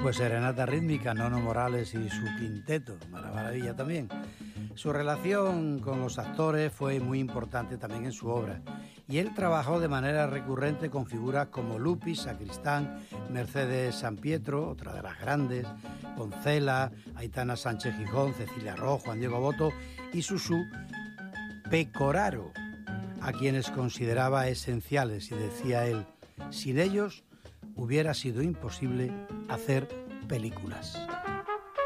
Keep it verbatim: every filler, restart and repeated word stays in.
Pues Serenata Rítmica, Nono Morales y su quinteto, maravilla también. Su relación con los actores fue muy importante también en su obra, y él trabajó de manera recurrente con figuras como Lupi, Sacristán, Mercedes Sampietro, otra de las grandes, Poncela, Aitana Sánchez Gijón, Cecilia Rojo, Juan Diego Boto y Susú Pecoraro, a quienes consideraba esenciales, y decía él: sin ellos hubiera sido imposible hacer películas.